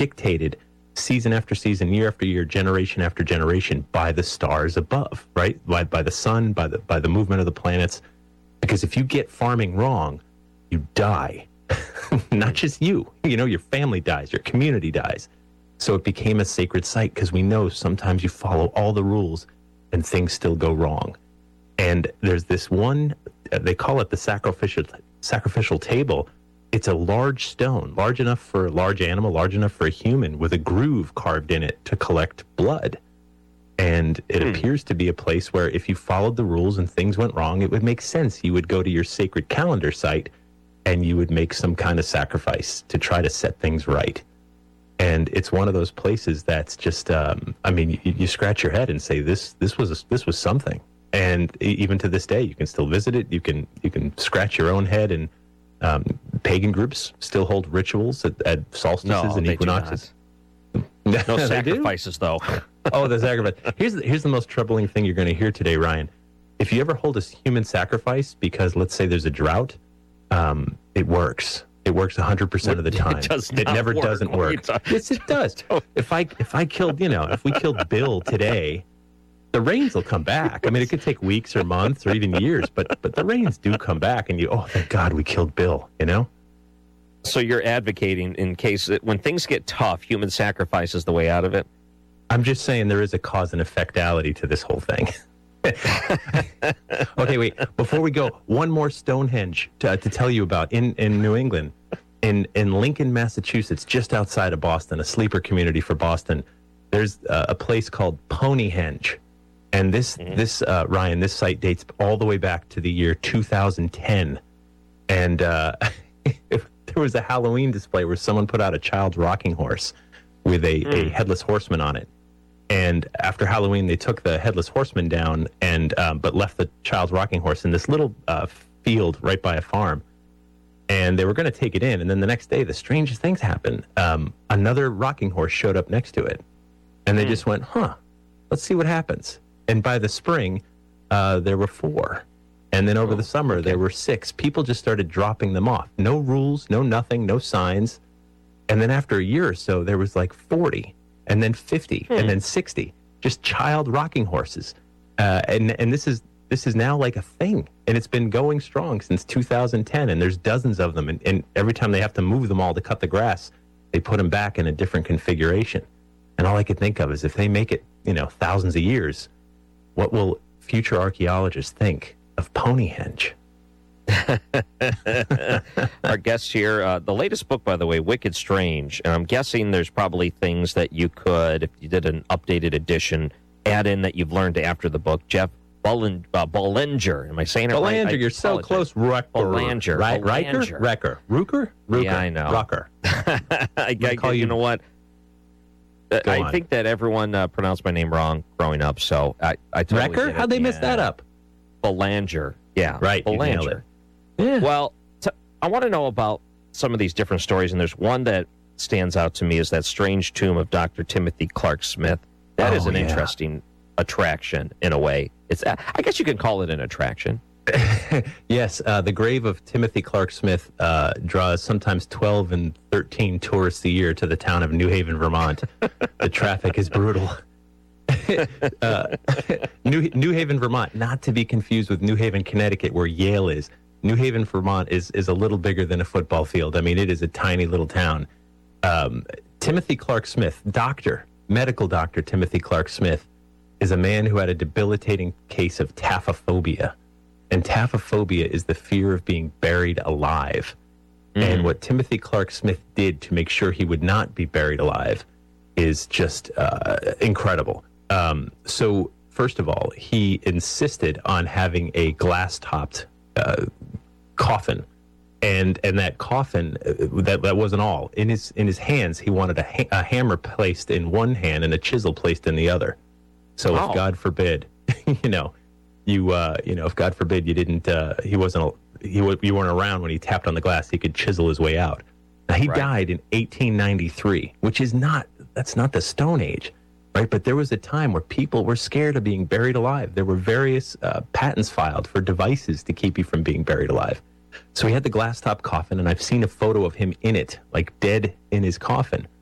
dictated season after season, year after year, generation after generation by the stars above, right? By the sun, by the movement of the planets. Because if you get farming wrong, you die. Not just you. Your family dies, your community dies. So it became a sacred site because we know sometimes you follow all the rules and things still go wrong. And there's this one, they call it the sacrificial table. It's a large stone, large enough for a large animal, large enough for a human, with a groove carved in it to collect blood. And it appears to be a place where if you followed the rules and things went wrong, it would make sense. You would go to your sacred calendar site and you would make some kind of sacrifice to try to set things right. And it's one of those places that's just, you scratch your head and say, this was something. And even to this day, you can still visit it. You can scratch your own head, and pagan groups still hold rituals at solstices and equinoxes. No sacrifices, though. Oh, the sacrifice. Here's the most troubling thing you're going to hear today, Ryan. If you ever hold a human sacrifice because, let's say, there's a drought, it works. It works 100% of the time. It never doesn't work. Yes, it does. If we killed Bill today, the rains will come back. I mean, it could take weeks or months or even years, but the rains do come back, and thank God we killed Bill, So you're advocating in case when things get tough, human sacrifice is the way out of it? I'm just saying there is a cause and effectality to this whole thing. Okay, wait. Before we go, one more Stonehenge to tell you about in New England, in Lincoln, Massachusetts, just outside of Boston, a sleeper community for Boston. There's a place called Ponyhenge. And this Ryan, this site dates all the way back to the year 2010. And there was a Halloween display where someone put out a child's rocking horse with a headless horseman on it. And after Halloween, they took the headless horseman down but left the child's rocking horse in this little field right by a farm. And they were going to take it in. And then the next day, the strangest things happened. Another rocking horse showed up next to it. And they just went, let's see what happens. And by the spring, there were 4. And then over the summer, there were 6. People just started dropping them off. No rules, no nothing, no signs. And then after a year or so, there was like 40, and then 50, and then 60. Just child rocking horses. And this is now like a thing. And it's been going strong since 2010. And there's dozens of them. And every time they have to move them all to cut the grass, they put them back in a different configuration. And all I could think of is if they make it, thousands of years, what will future archaeologists think of Ponyhenge? Our guest here, the latest book, by the way, Wicked Strange. And I'm guessing there's probably things that you could, if you did an updated edition, add in that you've learned after the book. Jeff Belanger. Am I saying it right? Belanger, you're so close. Belanger. Riker. Ruker? Yeah, I know. Rucker. You know what? I think that everyone pronounced my name wrong growing up, so I totally Wrecker? How'd they mess that up? Belanger. Yeah. Right. Belanger. Yeah. Well, I want to know about some of these different stories, and there's one that stands out to me is that strange tomb of Dr. Timothy Clark Smith. That is an interesting attraction in a way. I guess you can call it an attraction. Yes, the grave of Timothy Clark Smith draws sometimes 12 and 13 tourists a year to the town of New Haven, Vermont. The traffic is brutal. New Haven, Vermont, not to be confused with New Haven, Connecticut, where Yale is. New Haven, Vermont is a little bigger than a football field. I mean, it is a tiny little town. Timothy Clark Smith, medical doctor Timothy Clark Smith, is a man who had a debilitating case of taphophobia. And taphophobia is the fear of being buried alive. And what Timothy Clark Smith did to make sure he would not be buried alive is just incredible. So, first of all, he insisted on having a glass-topped coffin. And that coffin, that wasn't all. In his hands, he wanted a hammer placed in one hand and a chisel placed in the other. So if God forbid, if God forbid you didn't, you weren't around when he tapped on the glass, he could chisel his way out. Now, he died in 1893, which is that's not the Stone Age, right? But there was a time where people were scared of being buried alive. There were various patents filed for devices to keep you from being buried alive. So he had the glass top coffin, and I've seen a photo of him in it, like dead in his coffin.